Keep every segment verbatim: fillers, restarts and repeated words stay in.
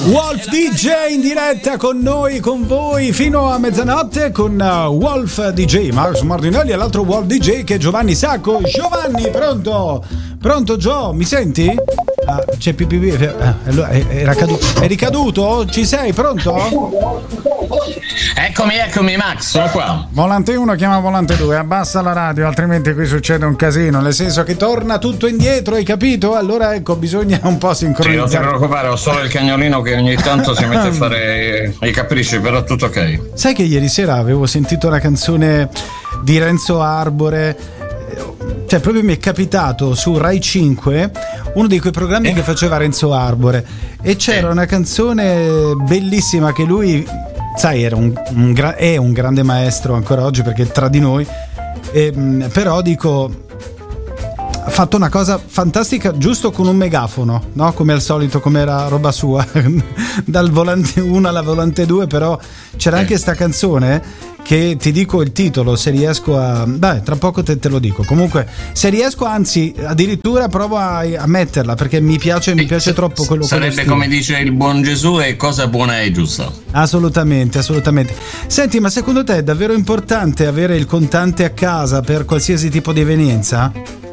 Wolf D J in diretta con noi, con voi fino a mezzanotte con uh, Wolf D J Max Martinelli e l'altro Wolf D J che è Giovanni Sacco. Giovanni, pronto? Pronto Gio, mi senti? Ah, c'è pipì, ah, era caduto, è ricaduto? Ci sei, pronto? Eccomi, eccomi Max, sono qua. Volante uno chiama volante due, abbassa la radio, altrimenti qui succede un casino, nel senso che torna tutto indietro, hai capito? Allora ecco, bisogna un po' sincronizzare. Sì, non ti preoccupare, ho solo il cagnolino che ogni tanto si mette a fare i capricci, però tutto ok. Sai che ieri sera avevo sentito la canzone di Renzo Arbore, cioè proprio mi è capitato su Rai cinque uno di quei programmi eh? che faceva Renzo Arbore e c'era eh. una canzone bellissima che lui, sai, era un, un gra- è un grande maestro ancora oggi perché tra di noi, e, però dico, ha fatto una cosa fantastica giusto con un megafono, no? Come al solito, come era roba sua dal volante uno alla volante due, però c'era eh. anche sta canzone che ti dico il titolo, se riesco a... Beh, tra poco te, te lo dico. Comunque, se riesco, anzi, addirittura provo a, a metterla, perché mi piace, mi piace troppo quello che sarebbe, come dice il buon Gesù, è cosa buona e giusta. Assolutamente, assolutamente. Senti, ma secondo te è davvero importante avere il contante a casa per qualsiasi tipo di evenienza?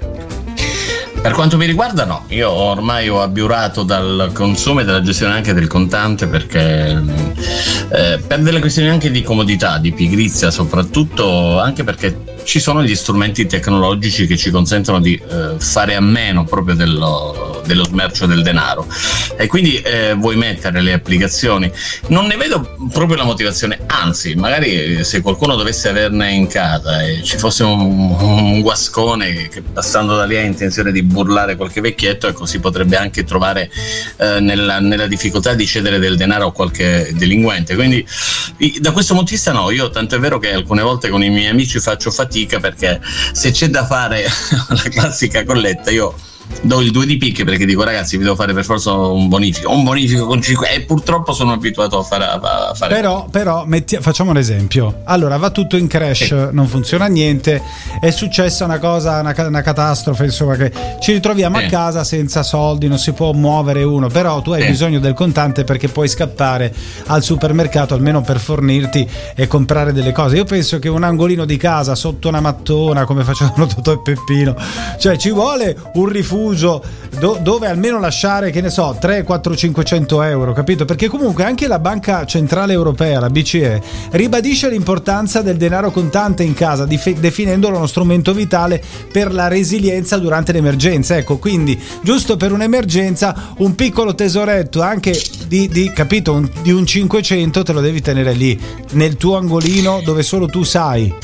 Per quanto mi riguarda no, io ormai ho abbiurato dal consumo e dalla gestione anche del contante perché eh, per delle questioni anche di comodità, di pigrizia soprattutto, anche perché ci sono gli strumenti tecnologici che ci consentono di eh, fare a meno proprio dello, dello smercio del denaro e quindi eh, vuoi mettere le applicazioni, non ne vedo proprio la motivazione, anzi magari se qualcuno dovesse averne in casa e ci fosse un, un guascone che passando da lì ha intenzione di burlare qualche vecchietto, ecco, si potrebbe anche trovare eh, nella, nella difficoltà di cedere del denaro a qualche delinquente, quindi da questo punto di vista no, io tanto è vero che alcune volte con i miei amici faccio fatica perché se c'è da fare la classica colletta io do il due di picche perché dico ragazzi vi devo fare per forza un bonifico un bonifico con cinque e purtroppo sono abituato a fare, a fare però, però metti, facciamo un esempio, allora va tutto in crash, eh. non funziona niente, è successa una cosa, una, una catastrofe, insomma, che ci ritroviamo eh. a casa senza soldi, non si può muovere uno, però tu hai eh. bisogno del contante perché puoi scappare al supermercato almeno per fornirti e comprare delle cose. Io penso che un angolino di casa sotto una mattona come facevano Totò e Peppino, cioè ci vuole un rifugio Do, dove almeno lasciare, che ne so, tre, quattro, cinquecento euro, capito? Perché comunque anche la Banca Centrale Europea, la B C E, ribadisce l'importanza del denaro contante in casa, dif- definendolo uno strumento vitale per la resilienza durante l'emergenza. Ecco, quindi giusto per un'emergenza un piccolo tesoretto anche di, di capito, un, di un cinquecento te lo devi tenere lì nel tuo angolino dove solo tu sai.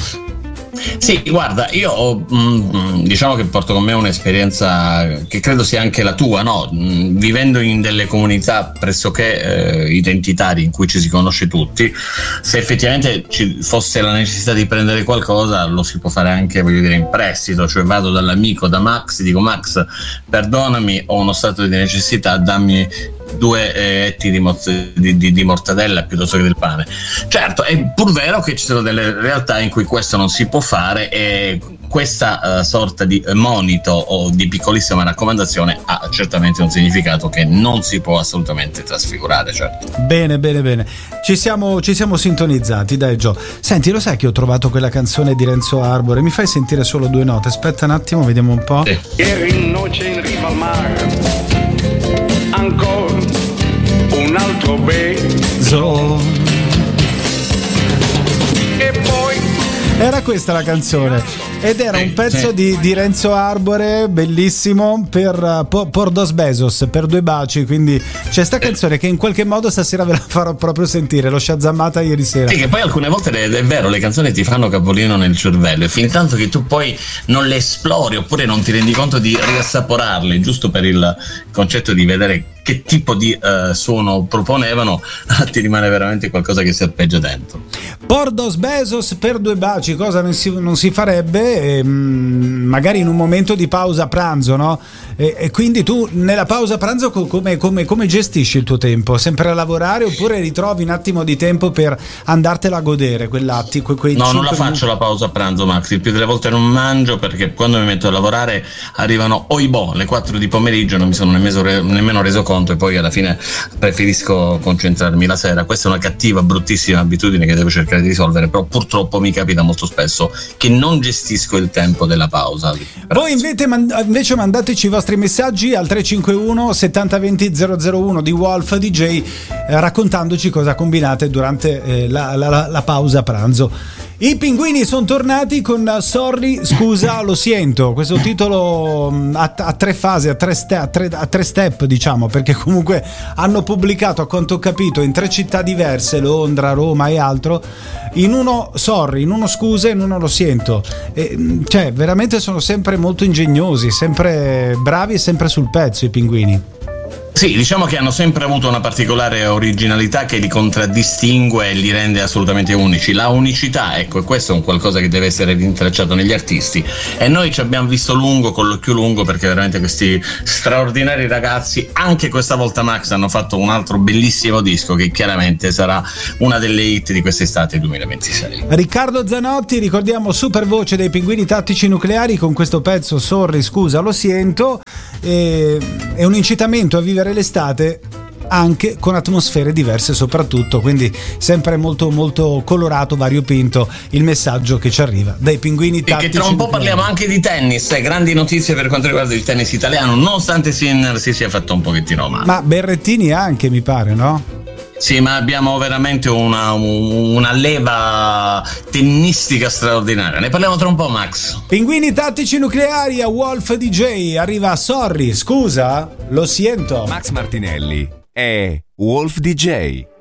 Sì, guarda, io ho, mh, diciamo che porto con me un'esperienza che credo sia anche la tua, no? Mh, vivendo in delle comunità pressoché eh, identitarie in cui ci si conosce tutti, se effettivamente ci fosse la necessità di prendere qualcosa lo si può fare anche, voglio dire, in prestito, cioè vado dall'amico, da Max, dico Max perdonami, ho uno stato di necessità, dammi due eh, etti di, mo- di, di, di mortadella piuttosto che del pane. Certo, è pur vero che ci sono delle realtà in cui questo non si può fare e questa uh, sorta di monito o di piccolissima raccomandazione ha certamente un significato che non si può assolutamente trasfigurare, certo. Bene, bene, bene. Ci siamo, ci siamo sintonizzati, dai Gio. Senti, lo sai che ho trovato quella canzone di Renzo Arbore? Mi fai sentire solo due note? Aspetta un attimo, vediamo un po'. Sì. Ieri in noce in riva al mare, ancora un altro beso. E poi era questa la canzone ed era un pezzo di, di Renzo Arbore bellissimo per uh, por dos besos, per due baci, quindi c'è sta canzone che in qualche modo stasera ve la farò proprio sentire, l'ho shazammata ieri sera. Sì, che poi alcune volte è vero, le canzoni ti fanno capolino nel cervello e fin tanto che tu poi non le esplori oppure non ti rendi conto di riassaporarle, giusto per il concetto di vedere che tipo di uh, suono proponevano, ti rimane veramente qualcosa che si arpeggia dentro. Por dos besos, per due baci, cosa non si, non si farebbe e, mh, magari in un momento di pausa pranzo, no? E, e quindi tu nella pausa pranzo come, come, come gestisci il tuo tempo? Sempre a lavorare oppure ritrovi un attimo di tempo per andartela a godere quell'atti, que, quei no, non la minuti? faccio la pausa pranzo, Max. Il più delle volte non mangio perché quando mi metto a lavorare arrivano oibò le quattro di pomeriggio, non mi sono nemmeno, nemmeno reso conto e poi alla fine preferisco concentrarmi la sera. Questa è una cattiva, bruttissima abitudine che devo cercare di risolvere, però purtroppo mi capita molto spesso che non gestisco il tempo della pausa. Voi invece, invece mandateci i vostri messaggi al tre cinque uno settanta venti zero zero uno di Wolf D J, eh, raccontandoci cosa combinate durante eh, la, la, la pausa pranzo. I Pinguini sono tornati con Sorry, scusa, lo sento. Questo titolo a, a tre fasi, a tre, ste, a, tre, a tre step, diciamo, perché comunque hanno pubblicato, a quanto ho capito, in tre città diverse, Londra, Roma e altro, in uno sorry, in uno scusa e in uno lo sento. E, cioè, veramente sono sempre molto ingegnosi, sempre bravi e sempre sul pezzo i Pinguini. Sì, diciamo che hanno sempre avuto una particolare originalità che li contraddistingue e li rende assolutamente unici. La unicità, ecco, e questo è un qualcosa che deve essere rintracciato negli artisti. E noi ci abbiamo visto lungo, con l'occhio lungo, perché veramente questi straordinari ragazzi, anche questa volta Max, hanno fatto un altro bellissimo disco che chiaramente sarà una delle hit di quest'estate duemilaventisei. Riccardo Zanotti, ricordiamo, super voce dei Pinguini Tattici Nucleari, con questo pezzo Sorry, scusa, lo sento. E, è un incitamento a vivere l'estate anche con atmosfere diverse soprattutto, quindi sempre molto molto colorato, variopinto il messaggio che ci arriva dai Pinguini Tattici. E che tra un po' parliamo anche di tennis, eh, grandi notizie per quanto riguarda il tennis italiano, nonostante Sinner si sia fatto un pochettino male. Ma Berrettini anche, mi pare, no? Sì, ma abbiamo veramente una, una leva tennistica straordinaria. Ne parliamo tra un po', Max. Pinguini Tattici Nucleari a Wolf D J. Arriva Sorry, scusa, lo sento. Max Martinelli è Wolf D J.